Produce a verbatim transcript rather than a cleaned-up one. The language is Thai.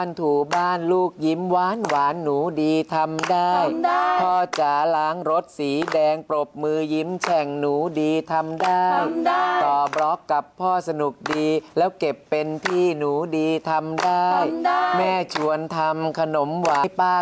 บ้านถูบ้านลูกยิ้มหวานหวานหนูดีทำได้พ่อจ๋าล้างรถสีแดงปรบมือยิ้มแฉ่งหนูดีทำได้ต่อบล็อกกับพ่อสนุกดีแล้วเก็บเป็นที่หนูดีทำได้แม่ชวนทำขนมหวานป้า